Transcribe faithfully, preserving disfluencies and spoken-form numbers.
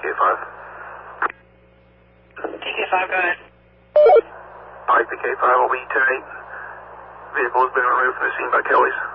K five. T K five, go ahead. Pike to K five will be ten eight. Vehicle has been removed from the scene by Kelly's.